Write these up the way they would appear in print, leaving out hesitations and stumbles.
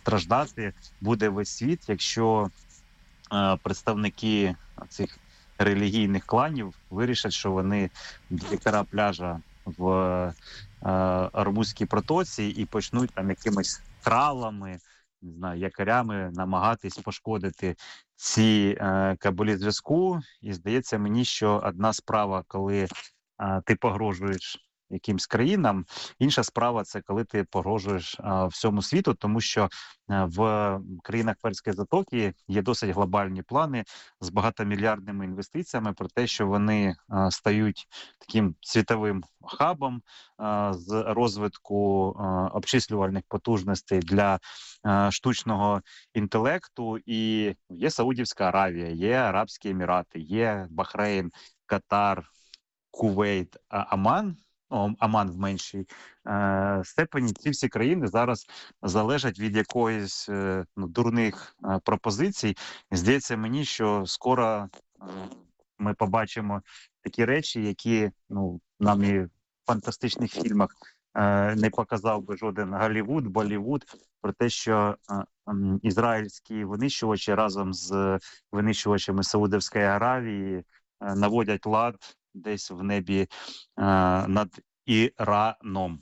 страждати буде весь світ, якщо представники цих релігійних кланів вирішать, що вони директора пляжа в Ормузькій протоці і почнуть там якимись тралами, не знаю, якорями намагатись пошкодити ці кабелі зв'язку. І здається мені, що одна справа, коли ти погрожуєш якимсь країнам, інша справа – це коли ти погрожуєш всьому світу, тому що в країнах Перської затоки є досить глобальні плани з багатомільярдними інвестиціями про те, що вони стають таким світовим хабом з розвитку обчислювальних потужностей для штучного інтелекту. І є Саудівська Аравія, є Арабські Емірати, є Бахрейн, Катар, Кувейт, Оман в меншій степені. Ці всі країни зараз залежать від якоїсь дурних пропозицій. Здається мені, що скоро ми побачимо такі речі, які нам і в фантастичних фільмах не показав би жоден Голлівуд, Боллівуд, про те, що ізраїльські винищувачі разом з винищувачами Саудівської Аравії наводять лад десь в небі над Іраном.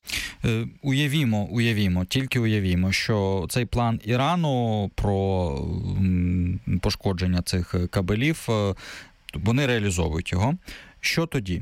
Тільки уявімо, що цей план Ірану про пошкодження цих кабелів, вони реалізовують його. Що тоді?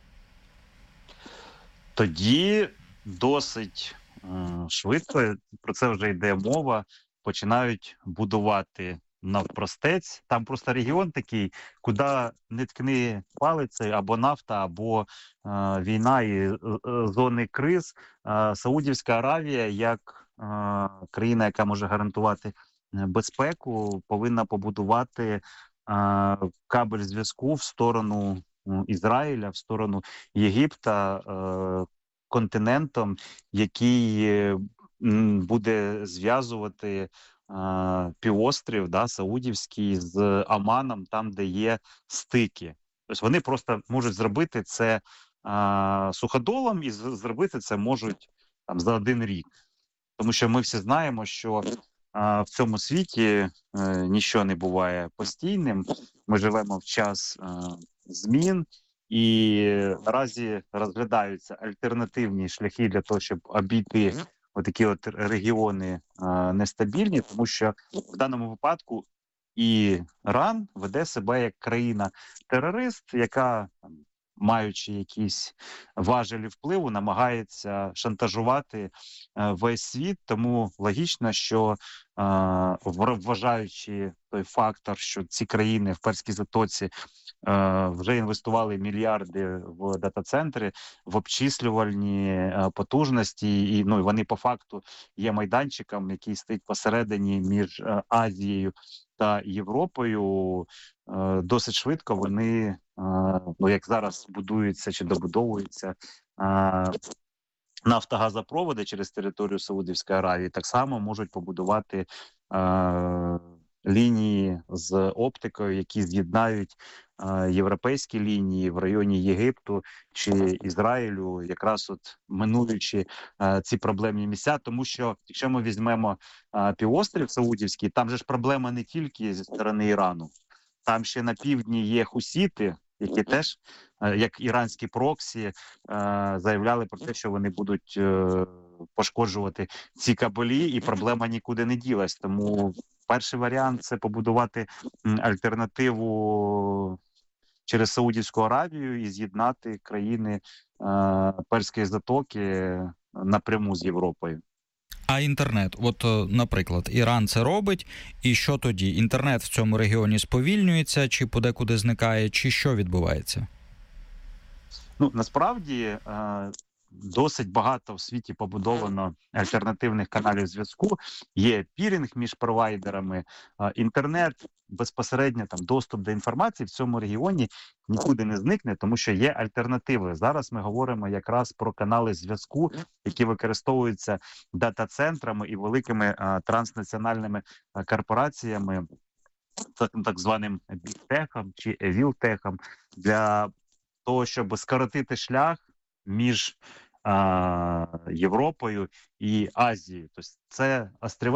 Тоді досить швидко, про це вже йде мова, починають будувати навпростець. Там просто регіон такий, куди не ткни палицею, або нафта, або війна і зони криз. Саудівська Аравія, як країна, яка може гарантувати безпеку, повинна побудувати кабель зв'язку в сторону Ізраїля, в сторону Єгипта, континентом, який буде зв'язувати півострів, Саудівський, з Оманом, там, де є стики. Тобто вони просто можуть зробити це суходолом, і зробити це можуть там за 1 рік. Тому що ми всі знаємо, що в цьому світі нічого не буває постійним. Ми живемо в час змін, і наразі розглядаються альтернативні шляхи для того, щоб обійти отакі от регіони нестабільні, тому що в даному випадку Іран веде себе як країна-терорист, яка, маючи якісь важелі впливу, намагається шантажувати весь світ. Тому логічно, що вважаючи той фактор, що ці країни в Перській затоці вже інвестували мільярди в дата-центри, в обчислювальні потужності, і вони по факту є майданчиком, який стоїть посередині між Азією та Європою. Досить швидко вони, як зараз будуються чи добудовуються нафтогазопроводи через територію Саудівської Аравії, так само можуть побудувати лінії з оптикою, які з'єднають європейські лінії в районі Єгипту чи Ізраїлю, якраз от минуючи ці проблемні місця. Тому що, якщо ми візьмемо півострів Саудівський, там же ж проблема не тільки зі сторони Ірану. Там ще на півдні є хусіти, які теж, як іранські проксі, заявляли про те, що вони будуть пошкоджувати ці кабелі, і проблема нікуди не ділась. Тому перший варіант – це побудувати альтернативу через Саудівську Аравію і з'єднати країни Перської затоки напряму з Європою. А інтернет? От, наприклад, Іран це робить, і що тоді? Інтернет в цьому регіоні сповільнюється, чи подекуди зникає, чи що відбувається? Насправді, досить багато в світі побудовано альтернативних каналів зв'язку. Є пірінг між провайдерами, інтернет, безпосередньо доступ до інформації в цьому регіоні нікуди не зникне, тому що є альтернативи. Зараз ми говоримо якраз про канали зв'язку, які використовуються дата-центрами і великими транснаціональними корпораціями, так званим бігтехом чи евілтехом, для того, щоб скоротити шлях між Європою і Азією. Тобто це острівець